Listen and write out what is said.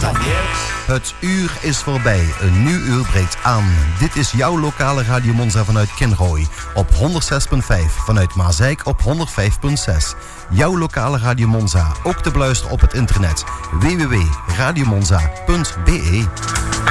Het uur is voorbij. Een nieuw uur breekt aan. Dit is jouw lokale Radio Monza vanuit Kinrooi. Op 106.5. Vanuit Maasijk op 105.6. Jouw lokale Radio Monza. Ook te beluisteren op het internet. www.radiomonza.be